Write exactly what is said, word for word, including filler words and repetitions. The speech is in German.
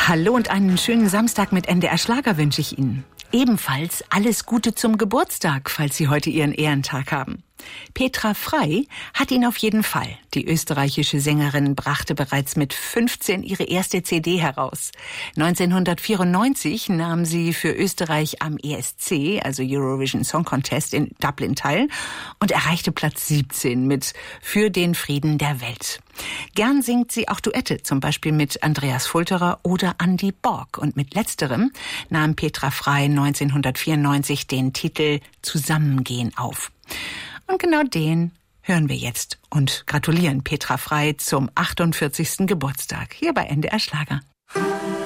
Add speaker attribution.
Speaker 1: Hallo und einen schönen Samstag mit N D R Schlager wünsche ich Ihnen. Ebenfalls alles Gute zum Geburtstag, falls Sie heute Ihren Ehrentag haben. Petra Frey hat ihn auf jeden Fall. Die österreichische Sängerin brachte bereits mit fünfzehn ihre erste C D heraus. neunzehnhundertvierundneunzig nahm sie für Österreich am E S C, also Eurovision Song Contest in Dublin, teil und erreichte Platz siebzehn mit Für den Frieden der Welt. Gern singt sie auch Duette, zum Beispiel mit Andreas Fulterer oder Andy Borg. Und mit letzterem nahm Petra Frey neunzehnhundertvierundneunzig den Titel Zusammengehen auf. Und genau den hören wir jetzt und gratulieren Petra Frey zum achtundvierzigsten Geburtstag hier bei N D R Schlager.